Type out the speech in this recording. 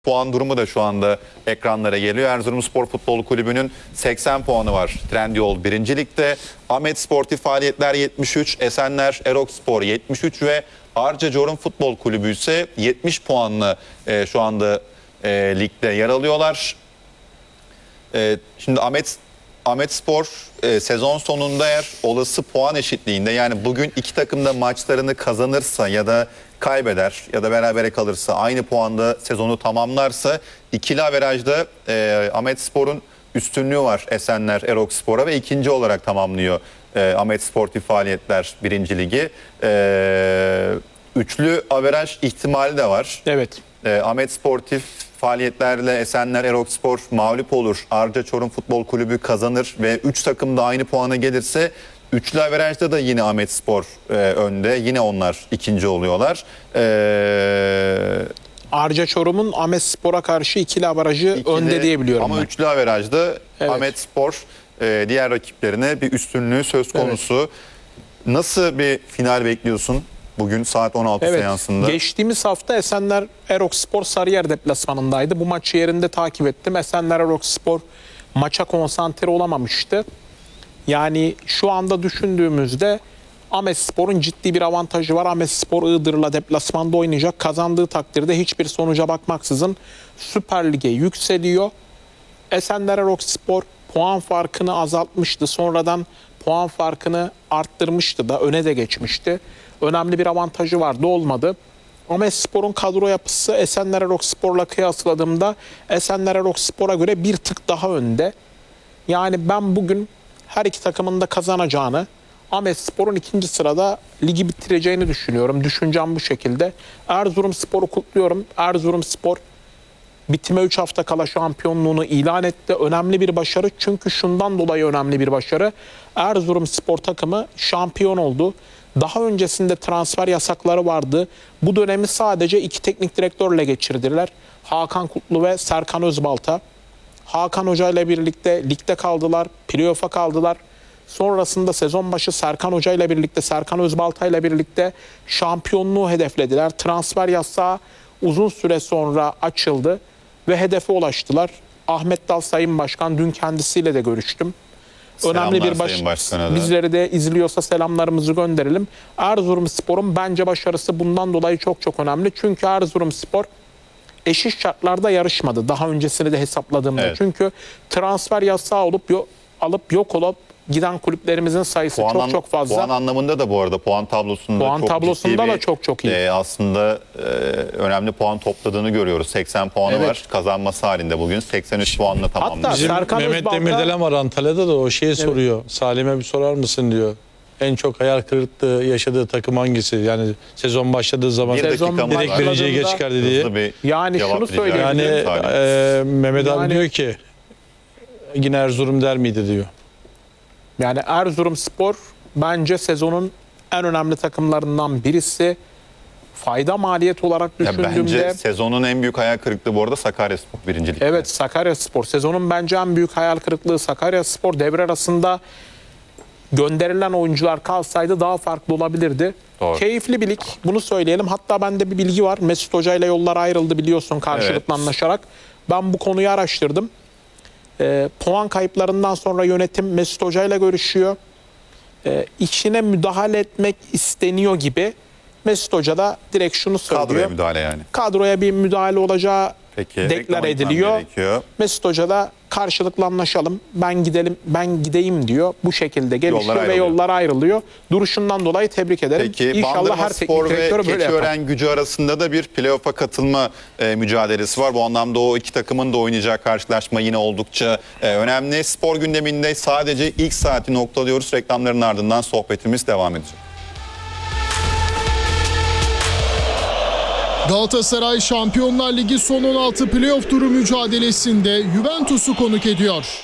Puan durumu da şu anda ekranlara geliyor. Erzurumspor Futbol Kulübü'nün 80 puanı var Trendyol 1. Lig'de. Ahmet Sportif Faaliyetler 73, Esenler Erokspor 73 ve Arca Çorum Futbol Kulübü ise 70 puanlı şu anda ligde yer alıyorlar. Şimdi Ahmet Spor sezon sonunda eğer olası puan eşitliğinde, yani bugün iki takım da maçlarını kazanırsa ya da kaybeder ya da berabere kalırsa, aynı puanda sezonu tamamlarsa, ikili averajda Ahmet Spor'un üstünlüğü var Esenler Erokspor'a ve ikinci olarak tamamlıyor Ahmet Sportif Faaliyetler 1. Ligi. Üçlü averaj ihtimali de var. Evet. Ahmet Sportif Faaliyetlerle Esenler Erokspor mağlup olur, Arca Çorum Futbol Kulübü kazanır ve 3 takım da aynı puana gelirse, üçlü averajda da yine Ahmet Spor önde. Yine onlar ikinci oluyorlar. Arca Çorum'un Ahmet Spor'a karşı ikili averajı önde diye biliyorum ama ben. üçlü averajda Evet. Ahmet Spor diğer rakiplerine bir üstünlüğü söz konusu. Evet. Nasıl bir final bekliyorsun bugün saat 16 seansında? Geçtiğimiz hafta Esenler Erokspor Sarıyer deplasmanındaydı. Bu maçı yerinde takip ettim. Esenler Erokspor maça konsantre olamamıştı. Yani şu anda düşündüğümüzde Ahmet Spor'un ciddi bir avantajı var. Ahmet Spor Iğdır'la deplasmanda oynayacak. Kazandığı takdirde hiçbir sonuca bakmaksızın Süper Lig'e yükseliyor. Esenler Erokspor puan farkını azaltmıştı. Sonradan puan farkını arttırmıştı da, öne de geçmişti. Önemli bir avantajı vardı, olmadı. Ahmet Spor'un kadro yapısı Esenler Erokspor'la kıyasladığımda Esenler Erokspor'a göre bir tık daha önde. Yani ben bugün her iki takımın da kazanacağını, Ahmet Spor'un ikinci sırada ligi bitireceğini düşünüyorum. Düşüncem bu şekilde. Erzurumspor'u kutluyorum. Erzurumspor bitime 3 hafta kala şampiyonluğunu ilan etti. Önemli bir başarı. Çünkü şundan dolayı önemli bir başarı. Erzurumspor takımı şampiyon oldu. Daha öncesinde transfer yasakları vardı. Bu dönemi sadece iki teknik direktörle geçirdiler. Hakan Kutlu ve Serkan Özbalta. Hakan Hoca ile birlikte ligde kaldılar, playoff'a kaldılar. Sonrasında sezon başı Serkan Hoca ile birlikte, Serkan Özbalta ile birlikte şampiyonluğu hedeflediler. Transfer yasağı uzun süre sonra açıldı ve hedefe ulaştılar. Ahmet Dal Sayın Başkan, dün kendisiyle de görüştüm. Önemli bir başarı. Bizleri de izliyorsa selamlarımızı gönderelim. Erzurumspor'un bence başarısı bundan dolayı çok çok önemli. Çünkü Erzurumspor eşit şartlarda yarışmadı. Daha öncesini de hesapladığımda. Evet. Çünkü transfer yasağı alıp yok olup giden kulüplerimizin sayısı çok fazla. Puan anlamında da bu arada puan tablosunda da çok iyi. Aslında önemli puan topladığını görüyoruz. 80 puanı var. Kazanması halinde bugün 83 puanla tamamladı. Bizim Mehmet Demir'den var Antalya'da da, o şeyi soruyor. Salim'e bir sorar mısın diyor. En çok hayal kırıklığı yaşadığı takım hangisi? Yani sezon başladığı zaman direkt birinciye geç çıkardı diye. Yani şunu söyleyeyim. Yani Mehmet abi diyor ki yine Erzurum der miydi diyor. Yani Erzurumspor bence sezonun en önemli takımlarından birisi. Fayda maliyet olarak düşündüğümde... Bence sezonun en büyük hayal kırıklığı bu arada Sakaryaspor 1. Lig'de. Evet, Sakaryaspor. Sezonun bence en büyük hayal kırıklığı Sakaryaspor. Devre arasında gönderilen oyuncular kalsaydı daha farklı olabilirdi. Doğru. Keyifli bir lig, bunu söyleyelim. Hatta bende bir bilgi var. Mesut Hoca ile yollar ayrıldı biliyorsun, karşılıklı anlaşarak. Ben bu konuyu araştırdım. Puan kayıplarından sonra yönetim Mesut Hoca ile görüşüyor. İşine müdahale etmek isteniyor gibi. Mesut Hoca da direkt şunu söylüyor. Kadroya müdahale yani. Kadroya bir müdahale olacağı deklar ediliyor. Mesut Hoca da karşılıklı anlaşalım, ben gideyim diyor. Bu şekilde gelişiyor ve yollar ayrılıyor. Duruşundan dolayı tebrik ederim. Peki, İnşallah her teknik direktör böyle yapar. Keçiören Gücü arasında da bir playoff'a katılma mücadelesi var. Bu anlamda o iki takımın da oynayacağı karşılaşma yine oldukça önemli. Spor gündeminde sadece ilk saati noktalıyoruz. Reklamların ardından sohbetimiz devam edecek. Galatasaray Şampiyonlar Ligi son 16 playoff turu mücadelesinde Juventus'u konuk ediyor.